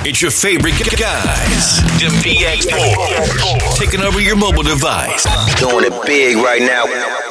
It's your favorite guys. The PX4. Taking over your mobile device. Doing it big right now.